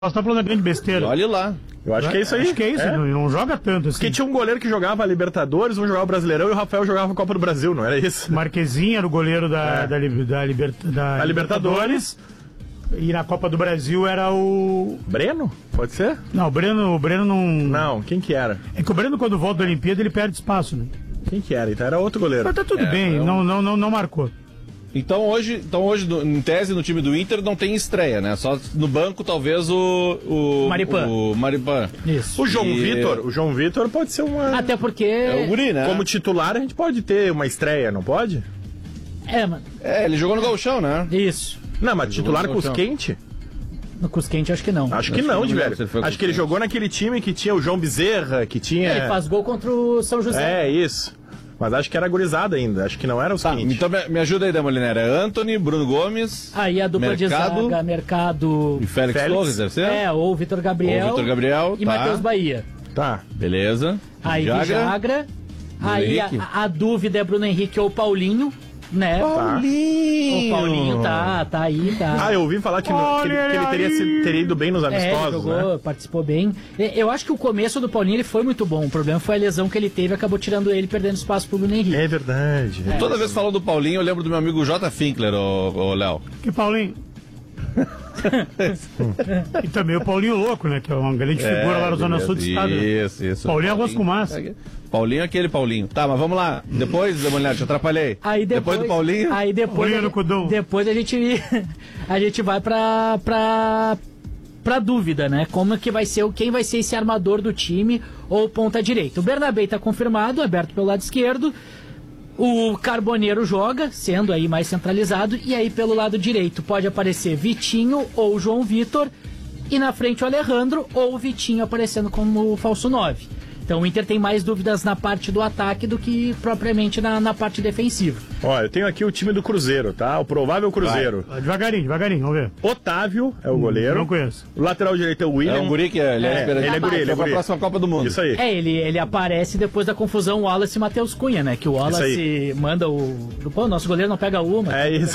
Nós estamos falando da grande besteira. Olha lá. Eu acho que é isso aí. Acho que é isso, não joga tanto assim. Porque tinha um goleiro que jogava a Libertadores, um jogava o Brasileirão e o Rafael jogava a Copa do Brasil, não era isso? Marquezinho era o goleiro da Libertadores. E na Copa do Brasil era o... Breno? Pode ser? Não, o Breno não... Não, quem que era? É que o Breno, quando volta da Olimpíada, ele perde espaço, né? Quem que era? Então era outro goleiro. Mas tá tudo bem, não marcou. Então hoje, em tese, no time do Inter não tem estreia, né? Só no banco, talvez, o Maripan. O Maripan. Isso. O João Vitor pode ser uma... Até porque... É o guri, né? Como titular, a gente pode ter uma estreia, não pode? Mano. Ele jogou no Gauchão, né? Isso. Não, mas titular com os quente? No Cusquente, acho que não. Acho que não, de velho. Acho que ele jogou naquele time que tinha o João Bezerra, que tinha... Ele faz gol contra o São José. É, isso. Mas acho que era gurizada ainda, acho que não era os quentes. Então me ajuda aí, Damolinera. Anthony, Bruno Gomes... Aí a dupla de zaga, Mercado... E Félix Torres, deve ser? Ou Vitor Gabriel. E Matheus Bahia. Tá. Beleza. Aí Jagra. Aí a dúvida é Bruno Henrique ou Paulinho, né? Paulinho! O Paulinho tá aí, tá. Eu ouvi falar que ele teria ido bem nos amistosos, jogou, né? participou bem. Eu acho que o começo do Paulinho ele foi muito bom. O problema foi a lesão que ele teve, acabou tirando ele, perdendo espaço pro Bruno Henrique. É verdade. Toda vez falando do Paulinho, eu lembro do meu amigo J. Finkler, ô Léo. Que Paulinho? E também o Paulinho Louco, né? Que é uma grande figura lá na Zona Sul do estado. Isso. Paulinho é arroz com massa. Paulinho é aquele Paulinho. Tá, mas vamos lá. Depois, Damolinera, te atrapalhei. Aí depois do Paulinho... Aí depois a gente vai pra dúvida, né? Como é que vai ser, quem vai ser esse armador do time ou ponta direita. O Bernabé tá confirmado, aberto pelo lado esquerdo. O Carboneiro joga, sendo aí mais centralizado, e aí pelo lado direito pode aparecer Vitinho ou João Vitor, e na frente o Alejandro ou o Vitinho aparecendo como falso 9. Então o Inter tem mais dúvidas na parte do ataque do que propriamente na parte defensiva. Ó, eu tenho aqui o time do Cruzeiro, tá? O provável Cruzeiro. Devagarinho, vamos ver. Otávio é o goleiro. Não conheço. O lateral direito é o William. É um guri que ele é guri. Ele é pra próxima Copa do Mundo. Isso aí. Ele aparece depois da confusão Wallace e Matheus Cunha, né? Que o Wallace manda o nosso goleiro não pega uma. É isso.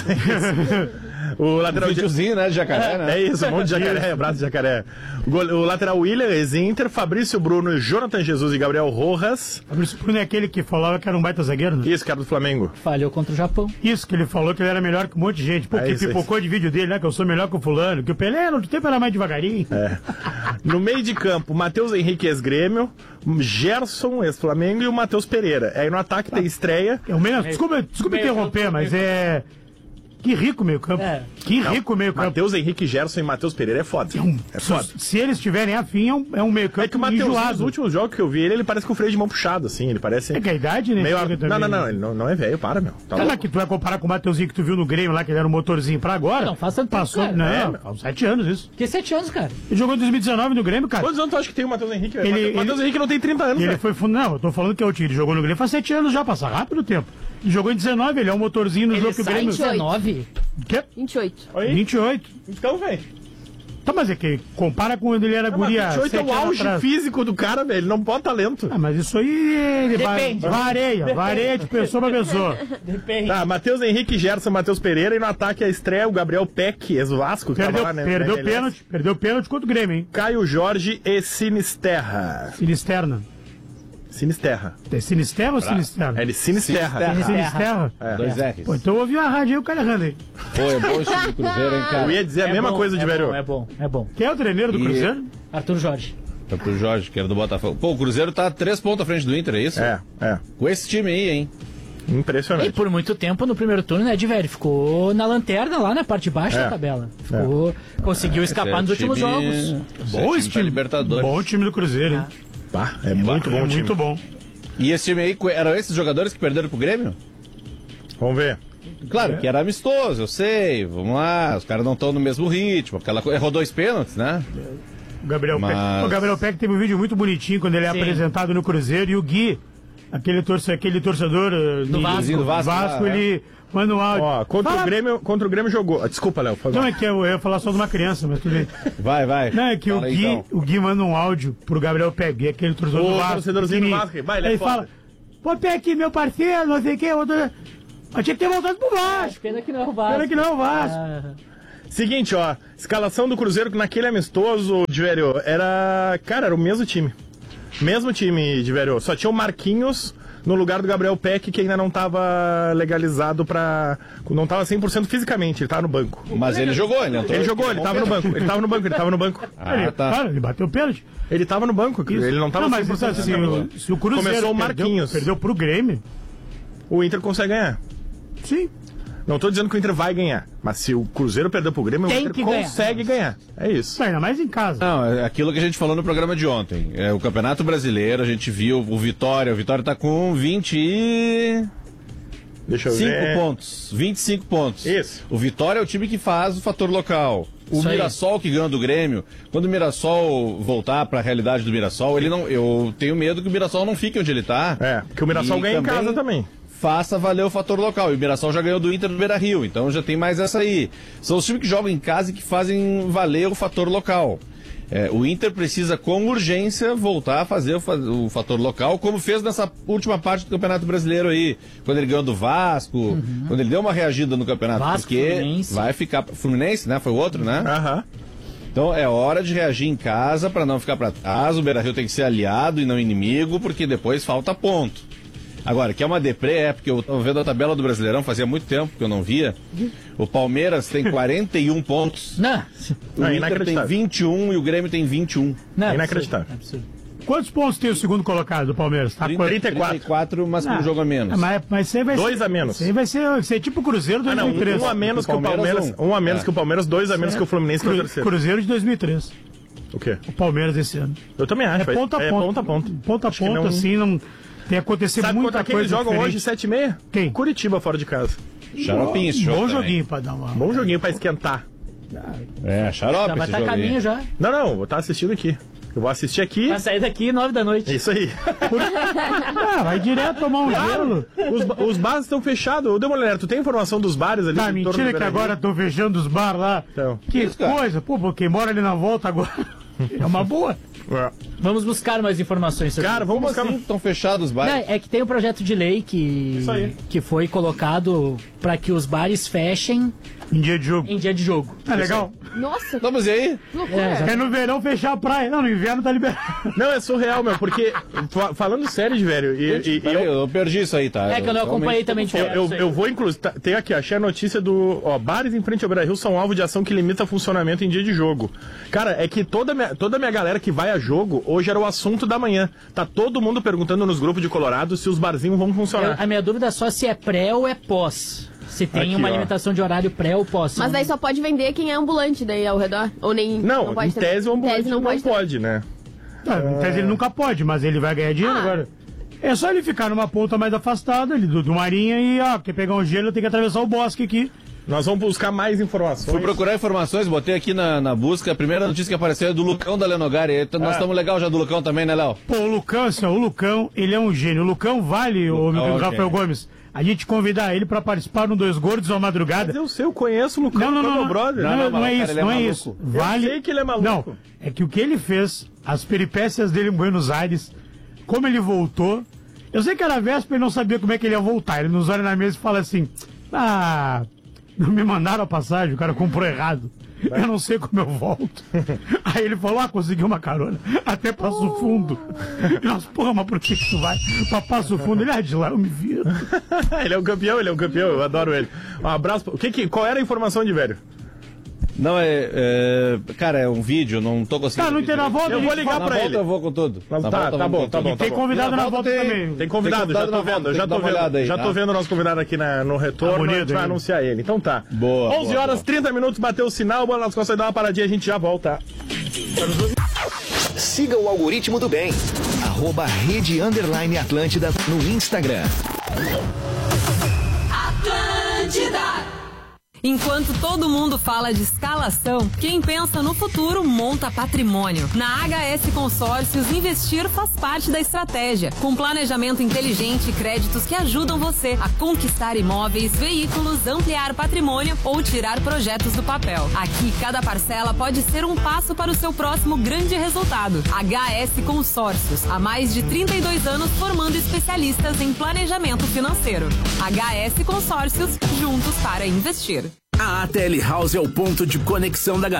O lateral videozinho, né, de jacaré, né? É isso, um monte de jacaré, braço de jacaré. O lateral William, ex-Inter, Fabrício Bruno, Jonathan Jesus e Gabriel Rojas. Fabrício Bruno é aquele que falava que era um baita zagueiro, né? Isso, que era do Flamengo. Falhou contra o Japão. Isso, que ele falou que ele era melhor que um monte de gente. Pô, que pipocou de vídeo dele, né? Que eu sou melhor que o fulano. Que o Pelé no tempo era mais devagarinho. No meio de campo, Matheus Henrique, ex-Grêmio, Gerson, ex-Flamengo e o Matheus Pereira. Aí no ataque tem estreia. Desculpa interromper, mas é... Que rico meio campo. Que rico meio campo. Matheus Henrique, Gerson e Matheus Pereira é foda. É foda. Se eles tiverem afim, é um meio campo. É que o Matheus, nos últimos jogos que eu vi ele parece com o freio de mão puxado, assim. Ele parece. É que a idade, né? Meio... Não, ele não é velho, para, meu. Tá louco. Que tu vai comparar com o Matheusinho que tu viu no Grêmio lá, que ele era um motorzinho pra agora. Não, faz tanto passou. tempo, não, faz 7 anos isso. Que 7 anos, cara? Ele jogou em 2019 no Grêmio, cara. Quantos anos tu acha que tem o Matheus Henrique? O Matheus Henrique não tem 30 anos, ele foi Não, eu tô falando que é o time. Ele jogou no Grêmio faz 7 anos já, passa rápido o tempo. Ele jogou em 19, ele é um motorzinho no jogo que o Grêmio... 19? Quê? 28. Oi? 28. Então, velho. Tá, mas é que compara com quando ele era guria. 28 é o auge físico do cara, velho. Ele não pode talento. Mas isso aí vareia de pessoa pra pessoa. Depende. Tá, Matheus Henrique, Gerson, Matheus Pereira. E no ataque a estreia, o Gabriel Peck, ex-Vasco. Perdeu pênalti contra o Grêmio, hein? Caio Jorge e Sinisterra. Sinisterra. É Sinisterra ou Sinisterra? É de Sinisterra. Sinisterra? É. 2 R's. Pô, então eu ouvi a rádio aí o cara errando aí. Pô, é bom esse time do Cruzeiro, hein, cara? Eu ia dizer a mesma coisa de velho. É bom. Quem é o treino do Cruzeiro? Arthur Jorge. Arthur Jorge, que era do Botafogo. Pô, o Cruzeiro tá 3 pontos à frente do Inter, é isso? É. Com esse time aí, hein? Impressionante. E por muito tempo no primeiro turno, né, de velho? Ficou na lanterna lá na parte de baixo da tabela. Conseguiu escapar nos últimos jogos. Bom esse time. Libertadores. Bom time do Cruzeiro, hein? É muito bom time. Muito bom. E esse time aí, eram esses jogadores que perderam pro Grêmio? Vamos ver. Claro que era amistoso, eu sei. Vamos lá, os caras não estão no mesmo ritmo. Errou 2 pênaltis, né? O Gabriel Peck teve um vídeo muito bonitinho quando ele é apresentado no Cruzeiro e o Gui, aquele torcedor do Vasco, ele manda um áudio. Ó, contra o Grêmio jogou. Desculpa, Léo. Não, é que eu ia falar só de uma criança, mas tudo bem. Vai. Não, é que o Gui manda um áudio pro Gabriel Peck, aquele torcedor do Vasco. Torcedorzinho do Vasco. Ele fala, pô, Peck, meu parceiro, não sei o que, mas tinha que ter voltado pro Vasco. Pena que não é o Vasco. Pena que não é o Vasco. Seguinte, ó, escalação do Cruzeiro naquele amistoso, Diverio, era o mesmo time. Mesmo time, Diverio. Só tinha o Marquinhos no lugar do Gabriel Peck, que ainda não estava legalizado não estava 100% fisicamente, ele estava no banco. Mas ele jogou, ele entrou. Ele jogou, ele estava no banco. Tá. Cara, ele bateu o pênalti. Ele estava no banco, ele não estava 100% fisicamente. Se o Cruzeiro começou o Marquinhos. Perdeu pro Grêmio, o Inter consegue ganhar. Sim. Não tô dizendo que o Inter vai ganhar, mas se o Cruzeiro perder pro Grêmio, o Inter consegue ganhar. É isso. Ainda mais em casa. Não, é aquilo que a gente falou no programa de ontem. É o Campeonato Brasileiro, a gente viu o Vitória tá com 25 pontos. 25 pontos. Isso. O Vitória é o time que faz o fator local. O Mirassol que ganhou do Grêmio, quando o Mirassol voltar para a realidade do Mirassol, eu tenho medo que o Mirassol não fique onde ele tá. Porque o Mirassol ganha em casa também. Faça valer o fator local. E o Mirassol já ganhou do Inter do Beira-Rio, então já tem mais essa aí. São os times que jogam em casa e que fazem valer o fator local. O Inter precisa, com urgência, voltar a fazer o fator local, como fez nessa última parte do Campeonato Brasileiro aí, quando ele ganhou do Vasco, quando ele deu uma reagida no campeonato. Vasco, porque Fluminense. vai ficar... Fluminense, né? Foi o outro, né? Aham. Então é hora de reagir em casa para não ficar para trás. O Beira-Rio tem que ser aliado e não inimigo, porque depois falta ponto. Agora, que é uma deprê, porque eu tô vendo a tabela do Brasileirão, fazia muito tempo que eu não via. O Palmeiras tem 41 pontos. Não. O Inter tem 21 e o Grêmio tem 21. Não, Inacreditável. É absurdo. Quantos pontos tem o segundo colocado do Palmeiras? Tá 34, mas com um jogo a menos. Mas você vai 2 a menos. Você vai ser tipo o Cruzeiro de 2003. Um a menos que o Palmeiras. Um a menos que o Palmeiras, 2 a menos que o Fluminense, que é o terceiro. Cruzeiro de 2003. O quê? O Palmeiras esse ano. Eu também acho. Ponta a ponta. Ponta a ponta, assim, não... Tem acontecido muita coisa. Eles jogam diferente. hoje 7h30? Quem? Curitiba fora de casa. Xaropinho esse jogo. Bom também. joguinho pra dar uma. Bom joguinho pra esquentar. Xarope Já vai esse estar jogo aí. caminho já. Não, vou estar assistindo aqui. Eu vou assistir aqui. Vai sair daqui 9 da noite. Isso aí. Vai direto tomar um gelo. Os bares estão fechados. Ô, Demoliner, tu tem informação dos bares ali? Tá, mentira que agora estão fechando os bar lá. Então. Que Isso, cara. coisa. Pô, quem mora ali na volta agora é uma boa. Vamos buscar mais informações sobre Cara, vamos buscar. Estão fechados os bares. Não, é que tem um projeto de lei Isso aí. que foi colocado para que os bares fechem Em dia de jogo. em dia de jogo. É legal. Nossa, Vamos aí. que loucura. É no verão fechar a praia. Não, no inverno tá liberado. Não, é surreal, meu, porque falando sério, velho, Eu perdi isso aí, tá? É que eu não acompanhei também de eu vou inclusive, tem aqui, achei a notícia do, bares em frente ao Beira-Rio são alvo de ação que limita funcionamento em dia de jogo. Cara, é que toda a minha galera que vai a jogo, hoje era o assunto da manhã. Tá todo mundo perguntando nos grupos de Colorado se os barzinhos vão funcionar. A minha dúvida é só se é pré ou é pós. Se tem Aqui, uma ó. limitação de horário pré ou pós. Mas daí só pode vender quem é ambulante daí ao redor? Ou nem. Não, pode em ter- tese o ambulante não ter. pode, né? Em tese ele nunca pode, mas ele vai ganhar dinheiro agora. É só ele ficar numa ponta mais afastada ali do Marinha e, quer pegar um gelo, tem que atravessar o bosque aqui. Nós vamos buscar mais informações. Fui procurar informações, botei aqui na busca. A primeira notícia que apareceu é do Lucão da Lenogari. Nós estamos legal já do Lucão também, né, Léo? Pô, o Lucão, ele é um gênio. O Lucão vale, o meu querido ok. Rafael Gomes, a gente convidar ele pra participar no Dois Gordos à Madrugada. Mas eu conheço o Lucão, Não, meu brother. não é cara, isso, ele é não é maluco. isso. Eu sei que ele é maluco. Não, é que o que ele fez, as peripécias dele em Buenos Aires, como ele voltou. Eu sei que era véspera e não sabia como é que ele ia voltar. Ele nos olha na mesa e fala assim: não me mandaram a passagem, o cara comprou errado. Eu não sei como eu volto. Aí ele falou: consegui uma carona até Passo Fundo. E nós, porra, mas por que tu vai pra Passo Fundo? Ele, de lá eu me viro. Ele é um campeão, eu adoro ele. Um abraço. Qual era a informação de velho? Não, cara, é um vídeo, não tô conseguindo. Tá, não tem na volta. Eu vou ligar Na pra volta ele. eu vou com tudo. Tá, Na tá volta eu bom, vou com tá tudo. bom. Tem convidado Na na volta volta tem. também. Tem convidado, já tô vendo. Já tô vendo o nosso convidado aqui no retorno. bonito, A gente vai hein? anunciar ele. Então tá. Boa, 11 boa, horas, boa. 30 minutos, bateu o sinal. Boa, nós conseguimos dar uma paradinha, a gente já volta. Siga o algoritmo do bem. @Rede_Atlântida no Instagram. Enquanto todo mundo fala de escalação, quem pensa no futuro monta patrimônio. Na HS Consórcios, investir faz parte da estratégia. Com planejamento inteligente e créditos que ajudam você a conquistar imóveis, veículos, ampliar patrimônio ou tirar projetos do papel. Aqui, cada parcela pode ser um passo para o seu próximo grande resultado. HS Consórcios, há mais de 32 anos formando especialistas em planejamento financeiro. HS Consórcios, juntos para investir. A ATL House é o ponto de conexão da